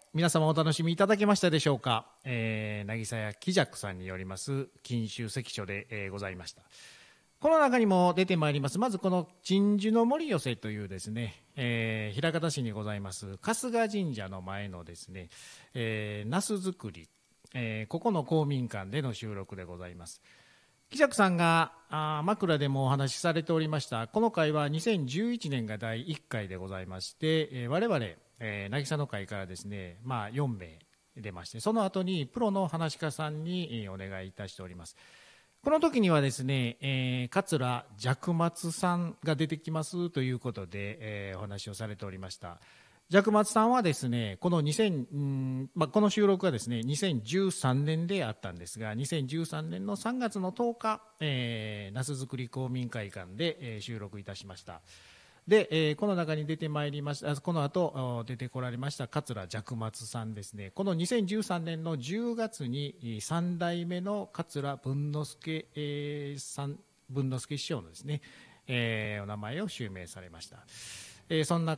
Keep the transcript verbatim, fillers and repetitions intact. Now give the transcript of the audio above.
皆様お楽しみいただけましたでしょうか。えー、渚屋喜尺さんによります金秋関所で、えー、ございました。この中にも出てまいります。まずこの鎮守の森寄せというですね、えー、枚方市にございます春日神社の前のですね、えー、ナス作り、えー、ここの公民館での収録でございます。喜尺さんがあ枕でもお話しされておりました。この回はにせんじゅういちねんがだいいっかいでございまして、えー、我々、えー、渚の会からですね、まあ、よんめい出まして、その後にプロの話し家さんにお願いいたしております。この時にはですね、えー、桂寂松さんが出てきますということで、えー、お話をされておりました。寂松さんはですね、このにせん、うんまあ、この収録はですね、にせんじゅうさんねんであったんですが、にせんじゅうさんねんのさんがつのとおか、えー、那須作り公民会館で、えー、収録いたしました。で、えー、この中に出てまいりました、この後出てこられました桂寂松さんですね、このにせんじゅうさんねんのじゅうがつにさんだいめの桂文之助、えー、さん文之助師匠のですね、えー、お名前を襲名されました。えー、そんな